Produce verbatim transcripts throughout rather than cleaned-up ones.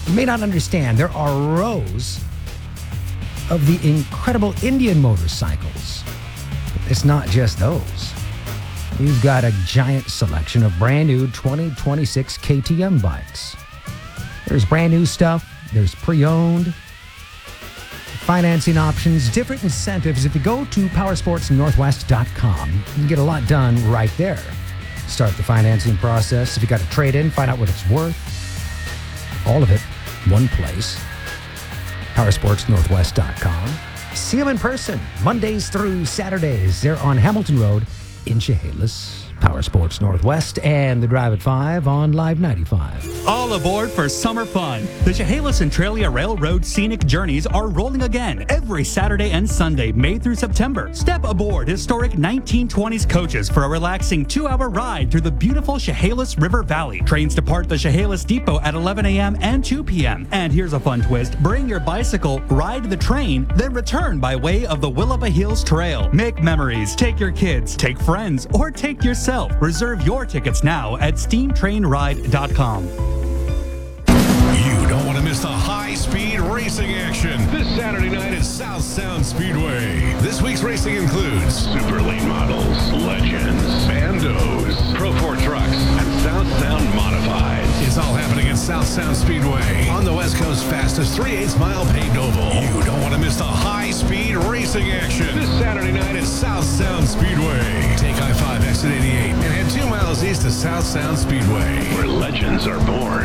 You may not understand, there are rows of the incredible Indian motorcycles. It's not just those. You've got a giant selection of brand new twenty twenty-six K T M bikes. There's brand new stuff, there's pre-owned, financing options, different incentives. If you go to powersports northwest dot com, you can get a lot done right there. Start the financing process. If you got a trade-in, find out what it's worth. All of it, one place. powersports northwest dot com. See them in person, Mondays through Saturdays. They're on Hamilton Road in Chehalis. Powersports Northwest and the Drive at five on Live ninety-five. All aboard for summer fun. The Chehalis Centralia Railroad Scenic Journeys are rolling again every Saturday and Sunday, May through September. Step aboard historic nineteen twenties coaches for a relaxing two-hour ride through the beautiful Chehalis River Valley. Trains depart the Chehalis Depot at eleven a.m. and two p.m. And here's a fun twist. Bring your bicycle, ride the train, then return by way of the Willapa Hills Trail. Make memories. Take your kids, take friends, or take yourself. Reserve your tickets now at steam train ride dot com. You don't want to miss the high-speed racing action this Saturday night at South Sound Speedway. This week's racing includes Super Late Models, Legends, Bandos, Pro four Trucks, and South Sound Modifieds. It's all happening at South Sound Speedway on the West Coast's fastest three-eighths mile paved oval. You don't want to miss the high-speed racing action this Saturday night at South Sound Speedway. Take I five exit eighty-eight and head two miles east to South Sound Speedway, where legends are born.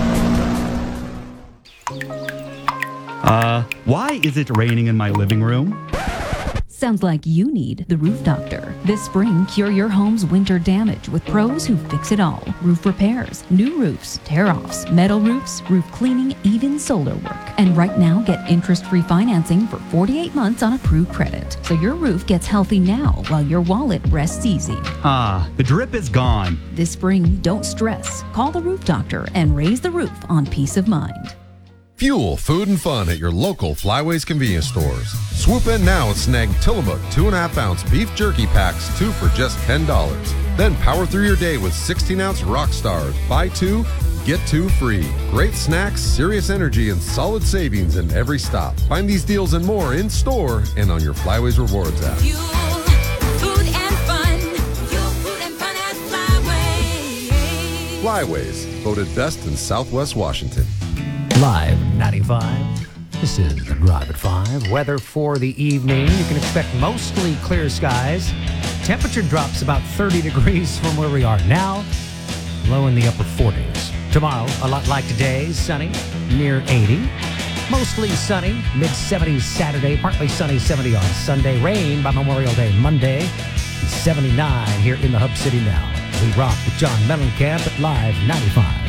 Uh, why is it raining in my living room? Sounds like you need the Roof Doctor. This spring, cure your home's winter damage with pros who fix it all. Roof repairs, new roofs, tear-offs, metal roofs, roof cleaning, even solar work. And right now, get interest-free financing for forty-eight months on approved credit. So your roof gets healthy now while your wallet rests easy. Ah, the drip is gone. This spring, don't stress. Call the Roof Doctor and raise the roof on peace of mind. Fuel, food, and fun at your local Flyways convenience stores. Swoop in now and snag Tillamook two and a half ounce beef jerky packs, two for just ten dollars. Then power through your day with sixteen ounce Rock Stars. Buy two, get two free. Great snacks, serious energy, and solid savings in every stop. Find these deals and more in store and on your Flyways Rewards app. Fuel, food, and fun. Fuel, food, and fun at Flyways. Flyways, voted best in Southwest Washington. Live ninety-five. This is the Drive at five. Weather for the evening. You can expect mostly clear skies. Temperature drops about thirty degrees from where we are now. Low in the upper forties. Tomorrow, a lot like today, sunny, near eighty. Mostly sunny, mid seventies Saturday, partly sunny, seventy on Sunday. Rain by Memorial Day Monday, seventy-nine here in the Hub City now. We rock with John Mellencamp at Live ninety-five.